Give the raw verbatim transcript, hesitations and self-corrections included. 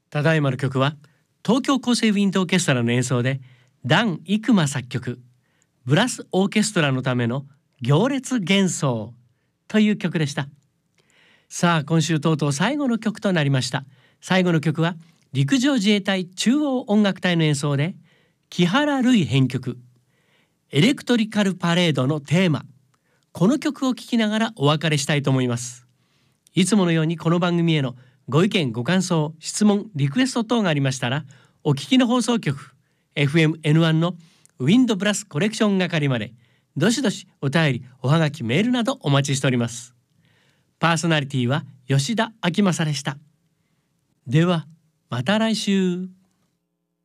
ただいまの曲は東京厚生ウィンドオーケストラの演奏でダン・イクマ作曲、ブラスオーケストラのための行列幻想という曲でした。さあ今週とうとう最後の曲となりました。最後の曲は陸上自衛隊中央音楽隊の演奏で木原類編曲、エレクトリカルパレードのテーマ、この曲を聴きながらお別れしたいと思います。いつものようにこの番組へのご意見ご感想質問リクエスト等がありましたら、お聞きの放送局 エフエムエヌワン のウィンドブラスコレクション係までどしどしお便りおはがきメールなどお待ちしております。パーソナリティは吉田明正でした。ではまた来週。